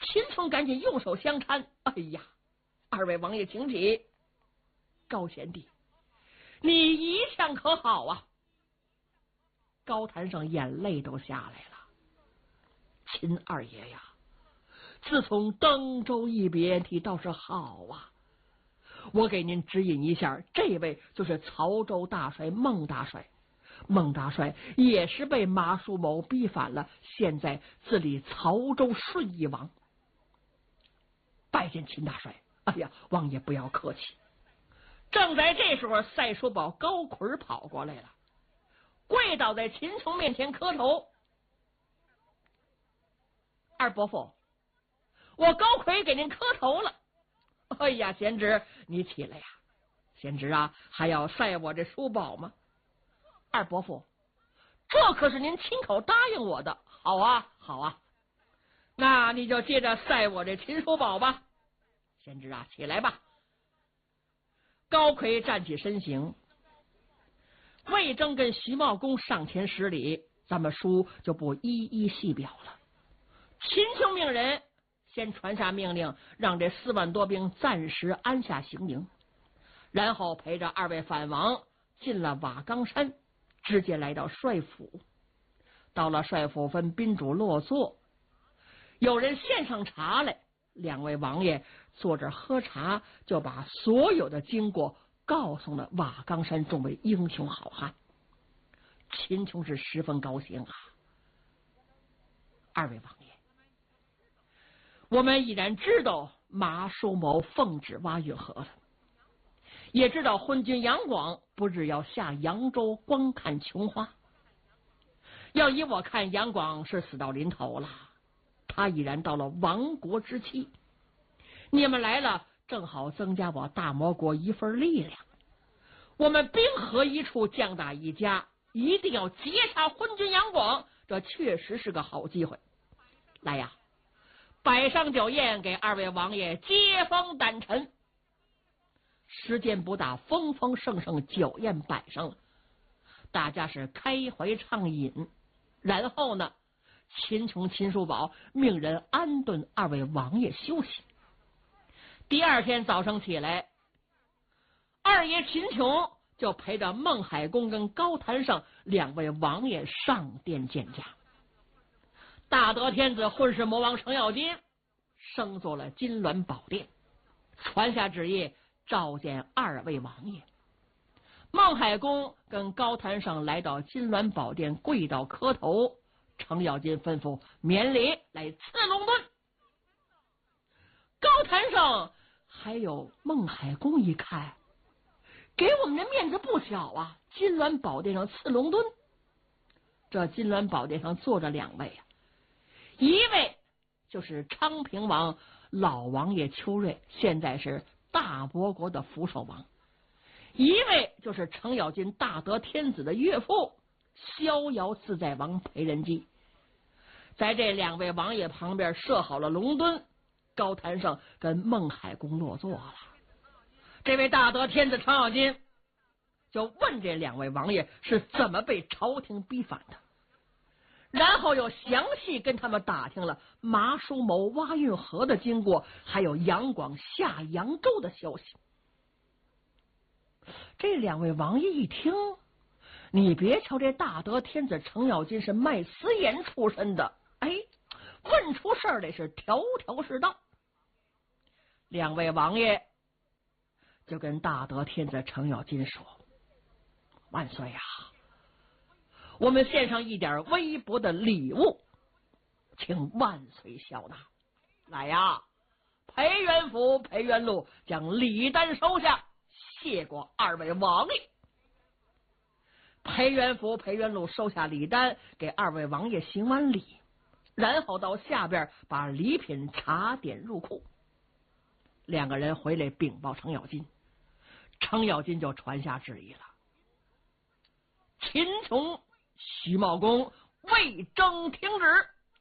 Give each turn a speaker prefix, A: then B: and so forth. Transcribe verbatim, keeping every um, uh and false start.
A: 秦琼赶紧用手相搀，哎呀，二位王爷请起。高贤弟，你一向可好啊？高坛上眼泪都下来了。秦二爷呀，自从登州一别，你倒是好啊。我给您指引一下，这位就是曹州大帅孟大帅。孟大帅也是被马叔谋逼反了，现在自立曹州顺义王。拜见秦大帅。哎呀，王爷不要客气。正在这时候，赛叔宝高奎跑过来了，跪倒在秦琼面前磕头。二伯父，我高奎给您磕头了。哎呀，贤侄你起来呀！贤侄啊，还要赛我这叔宝吗？二伯父，这可是您亲口答应我的。好啊，好啊，那你就接着赛我这秦叔宝吧。贤侄啊，起来吧。高奎站起身形，魏征跟徐茂公上前施礼，咱们书就不一一细表了。秦琼命人先传下命令，让这四万多兵暂时安下行营，然后陪着二位反王进了瓦岗山，直接来到帅府。到了帅府，分宾主落座，有人献上茶来，两位王爷坐着喝茶，就把所有的经过告诉了瓦岗山众位英雄好汉。秦琼是十分高兴啊。二位王爷，我们已然知道马叔谋奉旨挖运河了，也知道昏君杨广不日要下扬州观看琼花。要依我看，杨广是死到临头了，他已然到了亡国之期。你们来了，正好增加我大魔国一份力量。我们兵合一处，将打一家，一定要截杀昏君杨广，这确实是个好机会。来呀，摆上酒宴，给二位王爷接风掸尘。时间不大，风风盛盛，酒宴摆上了，大家是开怀畅饮。然后呢，秦琼、秦叔宝命人安顿二位王爷休息。第二天早上起来，二爷秦琼就陪着孟海公跟高坛上两位王爷上殿见驾。大德天子混世魔王程咬金升做了金銮宝殿，传下旨意召见二位王爷。孟海公跟高坛上来到金銮宝殿，跪倒磕头。程咬金吩咐免礼来赐龙盾。高坛上还有孟海公一看，给我们的面子不小啊！金銮宝殿上赐龙盾，这金銮宝殿上坐着两位啊，一位就是昌平王老王爷邱瑞，现在是大伯国的副守王；一位就是程咬金大德天子的岳父逍遥自在王裴仁基。在这两位王爷旁边设好了龙墩，高坛上跟孟海公落座了。这位大德天子程咬金就问这两位王爷是怎么被朝廷逼反的，然后又详细跟他们打听了马叔谋挖运河的经过，还有杨广下扬州的消息。这两位王爷一听，你别瞧这大德天子程咬金是卖私盐出身的，哎，问出事儿来是条条是道。两位王爷就跟大德天子程咬金说：“万岁呀、啊，我们献上一点微薄的礼物，请万岁笑纳。来呀，裴元福、裴元禄将礼单收下，谢过二位王爷。”裴元福、裴元禄收下礼单，给二位王爷行完礼，然后到下边把礼品茶点入库。两个人回来禀报程咬金，程咬金就传下旨意了：秦琼、徐茂公魏征听旨，